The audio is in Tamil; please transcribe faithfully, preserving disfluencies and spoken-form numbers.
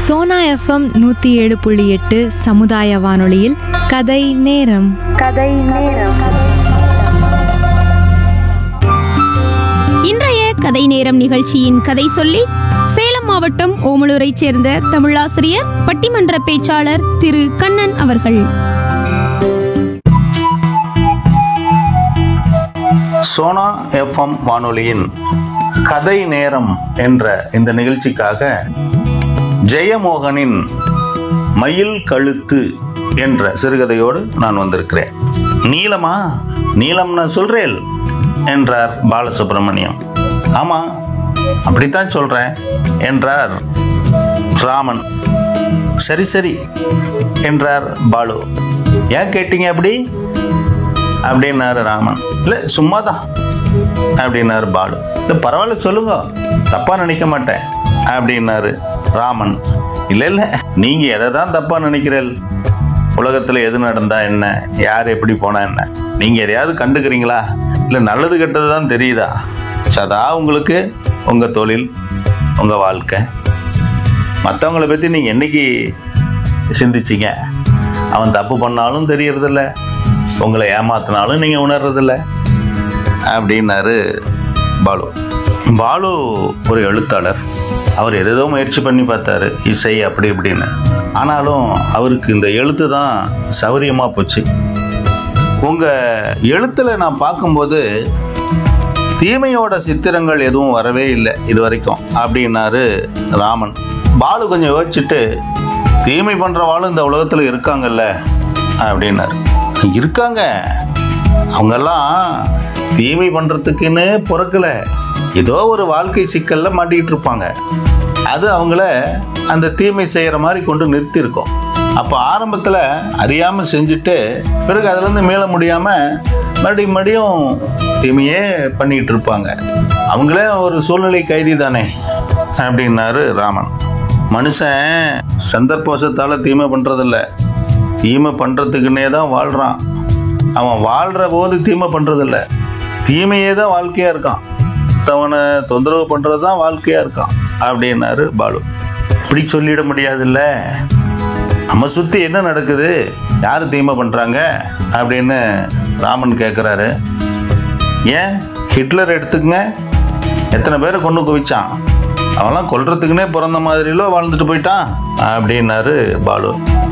சோனா எஃப்எம் நூத்தி ஏழு புள்ளி எட்டு சமுதாய வானொலியில் கதை நேரம். கதை நேரம். இன்றைய கதை நேரம் நிகழ்ச்சியின் கதை சொல்லி சேலம் மாவட்டம் ஓமலூரைச் சேர்ந்த தமிழாசிரியர், பட்டிமன்ற பேச்சாளர் திரு கண்ணன் அவர்கள். சோனா எஃப்எம் வானொலியின் கதை நேரம் என்ற இந்த நிகழ்ச்சிக்காக ஜெயமோகனின் மயில் கழுத்து என்ற சிறுகதையோடு நான் வந்திருக்கிறேன். நீலமா, நீலம்னு சொல்றேன் என்றார் பாலசுப்ரமணியம். ஆமா, அப்படித்தான் சொல்றேன் என்றார் ராமன். சரி சரி என்றார் பாலு. ஏன் கேட்டீங்க அப்படி அப்படின்னாரு ராமன். இல்லை சும்மாதான் அப்படின்னாரு பாலு. இல்லை பரவாயில்ல சொல்லுங்க, தப்பா நினைக்க மாட்டேன் அப்படின்னாரு ராமன். இல்லை இல்லை, நீங்க எதை தான் தப்பா நினைக்கிறீர்கள்? உலகத்துல எது நடந்தா என்ன, யார் எப்படி போனா என்ன, நீங்க எதையாவது கண்டுக்கிறீங்களா? இல்லை நல்லது கெட்டது தான் தெரியுதா? சதா உங்களுக்கு உங்க தொழில், உங்க வாழ்க்கை, மற்றவங்களை பத்தி நீங்க என்னைக்கு சிந்திச்சிங்க? அவன் தப்பு பண்ணாலும் தெரியறதில்ல, உங்களை ஏமாத்தினாலும் நீங்க உணர்றதில்ல அப்படின்னாரு பாலு. பாலு ஒரு எழுத்தாளர். அவர் எதோ முயற்சி பண்ணி பார்த்தாரு, இசை அப்படி இப்படின்னு. ஆனாலும் அவருக்கு இந்த எழுத்து தான் சௌரியமாக போச்சு. உங்கள் எழுத்தில் நான் பார்க்கும்போது தீமையோட சித்திரங்கள் எதுவும் வரவே இல்லை இது வரைக்கும் அப்படின்னாரு ராமன். பாலு கொஞ்சம் யோசிச்சுட்டு, தீமை பண்ணுறவாளும் இந்த உலகத்தில் இருக்காங்கல்ல அப்படின்னாரு. இருக்காங்க, அவங்கெல்லாம் தீமை பண்ணுறதுக்குன்னு பிறக்கலை, ஏதோ ஒரு வாழ்க்கை சிக்கல்ல மாட்டிக்கிட்டு இருப்பாங்க. அது அவங்கள அந்த தீமை செய்கிற மாதிரி கொண்டு நிறுத்தியிருக்கோம். அப்போ ஆரம்பத்தில் அறியாமல் செஞ்சுட்டு பிறகு அதுலேருந்து மீள முடியாமல் மறுபடியும் மறுபடியும் தீமையே பண்ணிக்கிட்டு இருப்பாங்க. அவங்களே ஒரு சூழ்நிலை கைதி தானே அப்படின்னாரு ராமன். மனுஷன் சந்தர்ப்பவசத்தால் தீமை பண்ணுறதில்ல, தீமை பண்ணுறதுக்குன்னே தான் வாழ்கிறான். அவன் வாழ்கிற போது தீமை பண்ணுறதில்ல, தீமையே தான் வாழ்க்கையாக இருக்கான். அவனை தொந்தரவு பண்ணுறது தான் வாழ்க்கையாக இருக்கான் அப்படின்னாரு பாலு. இப்படி சொல்லிட முடியாதுல்ல, நம்ம சுற்றி என்ன நடக்குது, யார் தீமை பண்ணுறாங்க அப்படின்னு ராமன் கேட்குறாரு. ஏன் ஹிட்லர் எடுத்துக்கங்க, எத்தனை பேரை கொண்டு குவிச்சான், அவன்லாம் கொல்றதுக்குன்னே பிறந்த மாதிரிலோ வாழ்ந்துட்டு போயிட்டான் அப்படின்னாரு பாலு.